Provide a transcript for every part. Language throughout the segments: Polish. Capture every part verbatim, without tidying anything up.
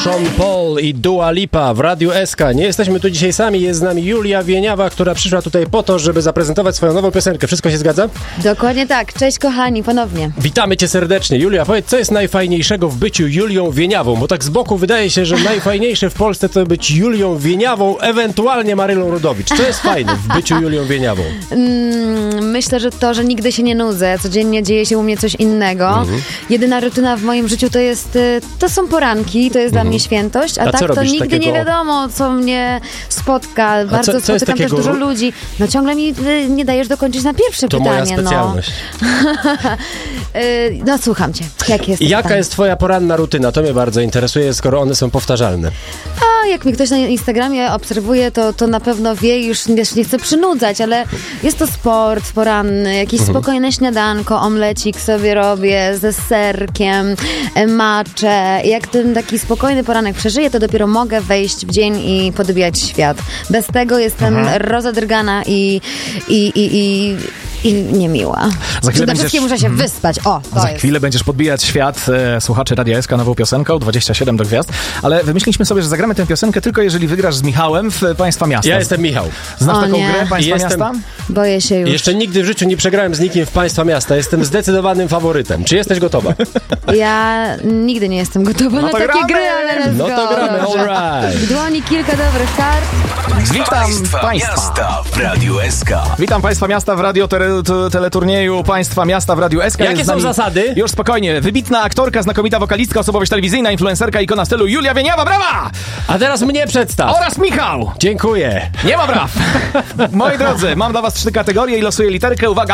Sean Paul i Dua Lipa w Radiu S K. Nie jesteśmy tu dzisiaj sami, jest z nami Julia Wieniawa, która przyszła tutaj po to, żeby zaprezentować swoją nową piosenkę. Wszystko się zgadza? Dokładnie tak. Cześć kochani, ponownie. Witamy cię serdecznie. Julia, powiedz, co jest najfajniejszego w byciu Julią Wieniawą? Bo tak z boku wydaje się, że najfajniejsze w Polsce to być Julią Wieniawą, ewentualnie Marylą Rodowicz. Co jest fajne w byciu Julią Wieniawą? Mm, myślę, że to, że nigdy się nie nudzę. Codziennie dzieje się u mnie coś innego. Mhm. Jedyna rutyna w moim życiu to jest, to są poranki, to jest dla mnie świętość, a, a tak to nigdy takiego... nie wiadomo, co mnie spotka. A Bardzo co, co spotykam takiego... też dużo ludzi. No ciągle mi y, nie dajesz dokończyć na pierwsze to pytanie. To moja specjalność. No. y, no słucham cię. Jak jest Jaka pytanie? jest twoja poranna rutyna? To mnie bardzo interesuje, skoro one są powtarzalne. A jak mnie ktoś na Instagramie obserwuje, to, to na pewno wie, już wiesz, nie chcę przynudzać, ale jest to sport poranny, jakieś mhm. spokojne śniadanko, omlecik sobie robię ze serkiem, maczę. Jak ten taki spokojny poranek przeżyję, to dopiero mogę wejść w dzień i podbijać świat. Bez tego jestem mhm. rozedrgana i, i, i, i i niemiła. Za chwilę Przede wszystkim będziesz... muszę się wyspać. O, to Za jest. chwilę będziesz podbijać świat e, słuchaczy Radia S K nową piosenką dwadzieścia siedem do gwiazd, ale wymyśliliśmy sobie, że zagramy tę piosenkę tylko jeżeli wygrasz z Michałem w Państwa Miasta. Ja jestem Michał. Znasz o, taką nie. grę Państwa jestem... Miasta? Boję się już. Jeszcze nigdy w życiu nie przegrałem z nikim w Państwa Miasta. Jestem zdecydowanym faworytem. Czy jesteś gotowa? Ja nigdy nie jestem gotowa no na takie gramy. gry, ale let's No go. to gramy, alright. W dłoni kilka dobrych kart. Witam Państwa, Państwa. Miasta w Radiu S K. Witam Państwa Miasta w radio tele, te, teleturnieju Państwa Miasta w Radiu S K. Jakie są zasady? Już spokojnie. Wybitna aktorka, znakomita wokalistka, osobowość telewizyjna, influencerka, ikona stylu Julia Wieniawa. Brawa! A teraz mnie przedstaw. Oraz Michał. Dziękuję. Nie ma braw. Moi drodzy, mam dla was trzy kategorie i losuję literkę. Uwaga.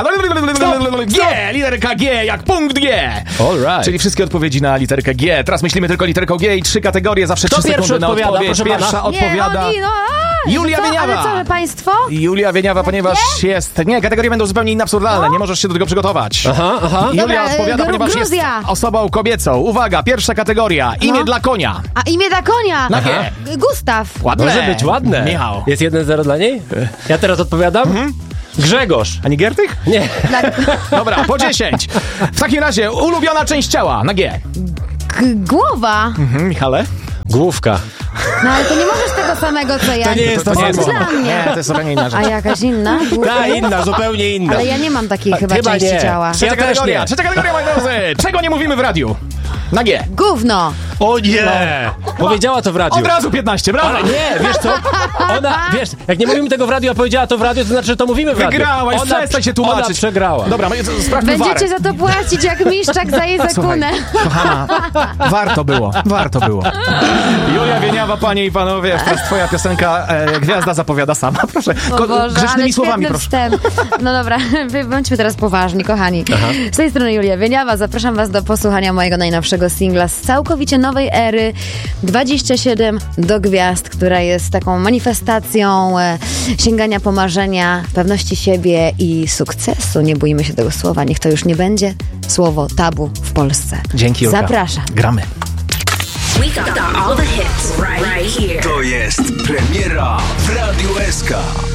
G. Literka G jak punkt G. Alright. Czyli wszystkie odpowiedzi na literkę G. Teraz myślimy tylko literką G i trzy kategorie. Zawsze Kto trzy sekundy na odpowiada, odpowiedź. proszę Pierwsza pana? odpowiada... Nie, oni, no, a, Julia co? Wieniawa. Ale co, że państwo? Julia Wieniawa, ponieważ jest... Nie, kategorie będą zupełnie inne, absurdalne. Nie możesz się do tego przygotować. Aha, aha. Julia Dobra, odpowiada, Gru- ponieważ Gruzja. jest osobą kobiecą. Uwaga, pierwsza kategoria. Imię No. dla konia. A imię dla konia? Na G. G- Gustaw. Ładne. Może być ładne. Michał. Jest jeden zero dla niej? Ja teraz odpowiadam? Mhm. Grzegorz. A nie Giertych? Nie. Dla... Dobra, po dziesięć. W takim razie ulubiona część ciała. Na G. G- głowa. Mhm, Michale? Główka. No ale to nie możesz tego samego, co ja. To nie jest to to samo. dla mnie. Nie, to jest zupełnie inna rzecz. A jakaś inna? Ta inna, zupełnie inna. Ale ja nie mam takiej A, chyba, chyba części nie. ciała. Ja Trzecia też kategoria, nie. trzecia kategoria, moi drodzy. Czego nie mówimy w radiu? Na G. Gówno. O nie! Powiedziała to w radiu. Od razu piętnaście, brawo! Ale nie, wiesz co? Ona, wiesz, jak nie mówimy tego w radiu, a powiedziała to w radiu, to znaczy, że to mówimy w radiu. Wygrałaś, Ona, przestań się tłumaczyć. Ona przegrała. Dobra, no, sprawdźmy Będziecie warę. za to płacić jak miszczak za jej zakunę. Kochana, warto było, warto było. Julia Wieniawa, panie i panowie, teraz twoja piosenka e, Gwiazda zapowiada sama. Proszę, O ko- Boże, grzecznymi ale słowami, świetny proszę. wstęp. No dobra, bądźmy teraz poważni, kochani. Aha. Z tej strony Julia Wieniawa, zapraszam was do posłuchania mojego najnowszego singla z całkowicie nowej ery dwadzieścia siedem do gwiazd, która jest taką manifestacją e, sięgania po marzenia, pewności siebie i sukcesu. Nie bójmy się tego słowa, niech to już nie będzie słowo tabu w Polsce. Dzięki, Julka. Zapraszam. Gramy. We got all the hits right, right here. To jest premiera w Radiu S K.